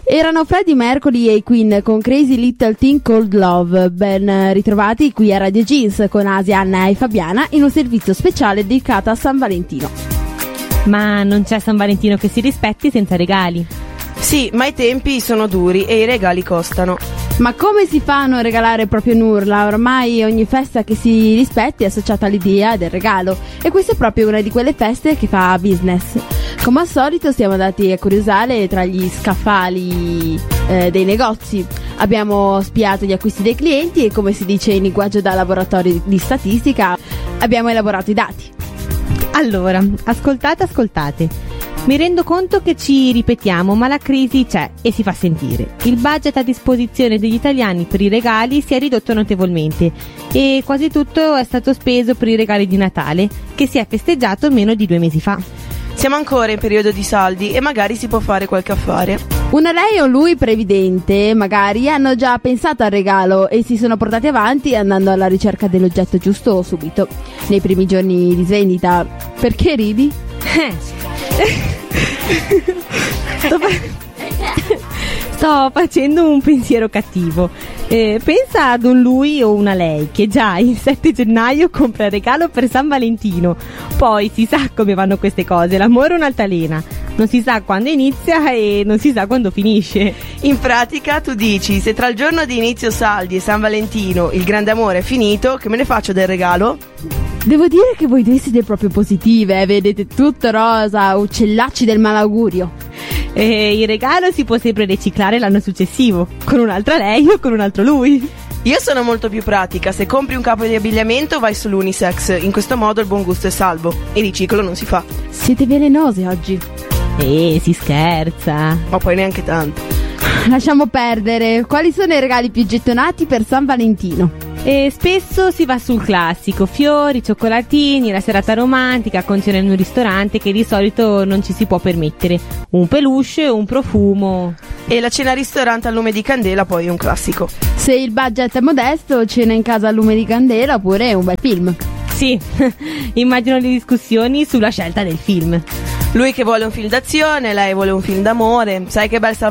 Erano Freddie Mercury e i Queen con Crazy Little Thing Called Love. Ben ritrovati qui a Radio Jeans con Asia, Anna e Fabiana in un servizio speciale dedicato a San Valentino. Ma non c'è San Valentino che si rispetti senza regali. Sì, ma i tempi sono duri e i regali costano. Ma come si fa a non regalare proprio nulla? Ormai ogni festa che si rispetti è associata all'idea del regalo e questa è proprio una di quelle feste che fa business. Come al solito siamo andati a curiosare tra gli scaffali dei negozi. Abbiamo spiato gli acquisti dei clienti e, come si dice in linguaggio da laboratorio di statistica, abbiamo elaborato i dati. Allora, ascoltate. Mi rendo conto che ci ripetiamo, ma la crisi c'è e si fa sentire. Il budget a disposizione degli italiani per i regali si è ridotto notevolmente e quasi tutto è stato speso per i regali di Natale, che si è festeggiato meno di 2 mesi fa. Siamo ancora in periodo di saldi e magari si può fare qualche affare. Una lei o lui previdente magari hanno già pensato al regalo e si sono portati avanti andando alla ricerca dell'oggetto giusto subito, nei primi giorni di svendita. Perché ridi? Sto facendo un pensiero cattivo. Pensa ad un lui o una lei che già il 7 gennaio compra il regalo per San Valentino. Poi si sa come vanno queste cose, l'amore è un'altalena. Non si sa quando inizia e non si sa quando finisce. In pratica tu dici: se tra il giorno di inizio saldi e San Valentino il grande amore è finito, che me ne faccio del regalo? Devo dire che voi due siete proprio positive, vedete tutto rosa, uccellacci del malaugurio. Il regalo si può sempre riciclare l'anno successivo, con un'altra lei o con un altro lui. Io sono molto più pratica: se compri un capo di abbigliamento vai sull'unisex, in questo modo il buon gusto è salvo e riciclo non si fa. Siete velenose oggi. Si scherza. Ma poi neanche tanto. Lasciamo perdere. Quali sono i regali più gettonati per San Valentino? Spesso si va sul classico: fiori, cioccolatini, la serata romantica con cena in un ristorante che di solito non ci si può permettere, un peluche, un profumo. E la cena al ristorante al lume di candela poi è un classico. Se il budget è modesto, cena in casa al lume di candela oppure un bel film. Sì, immagino le discussioni sulla scelta del film. Lui che vuole un film d'azione, lei vuole un film d'amore. Sai che bel San